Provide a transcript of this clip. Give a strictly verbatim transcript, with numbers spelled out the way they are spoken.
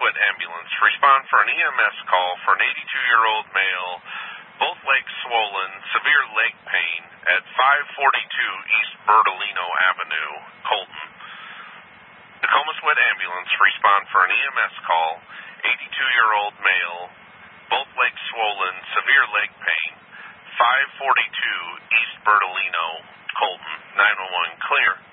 Sweat Ambulance. Respond for an E M S call for an eighty-two-year-old male, both legs swollen, severe leg pain at five forty-two East Bertolino Avenue, Colton. Tacoma Sweat Ambulance. Respond for an E M S call, eighty-two-year-old male, both legs swollen, severe leg pain, five forty-two East Bertolino, Colton. nine one one clear.